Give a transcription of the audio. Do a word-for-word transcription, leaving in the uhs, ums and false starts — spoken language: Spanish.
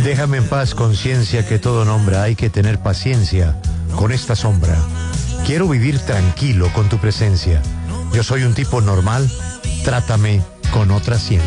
Déjame en paz, conciencia, que todo nombra. Hay que tener paciencia con esta sombra. Quiero vivir tranquilo con tu presencia. Yo soy un tipo normal. Trátame con otra ciencia.